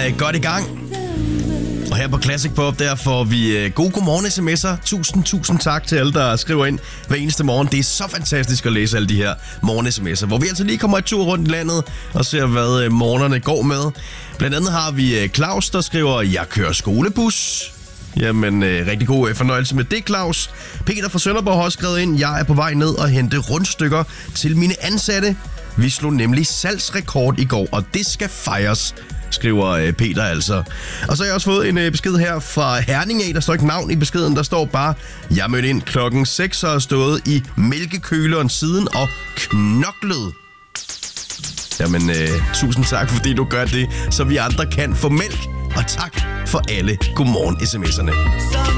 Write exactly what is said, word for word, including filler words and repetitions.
øh, godt i gang. Og her på Classic Pop, der får vi øh, gode godmorgen sms'er. Tusind, tusind tak til alle, der skriver ind hver eneste morgen. Det er så fantastisk at læse alle de her morgen-sms'er, hvor vi altså lige kommer et tur rundt i landet og ser, hvad øh, morgenerne går med. Blandt andet har vi øh, Claus, der skriver, jeg kører skolebus. Jamen, øh, rigtig god øh, fornøjelse med det, Claus. Peter fra Sønderborg har også skrevet ind, jeg er på vej ned og hente rundstykker til mine ansatte. Vi slog nemlig salgsrekord i går, og det skal fejres, skriver øh, Peter altså. Og så har jeg også fået en øh, besked her fra Herning af. Der står ikke navn i beskeden, der står bare, jeg mødte ind klokken seks og har stået i mælkekøleren siden og knoklet. Jamen, øh, tusind tak, fordi du gør det, så vi andre kan få mælk. Og tak for alle godmorgen sms'erne.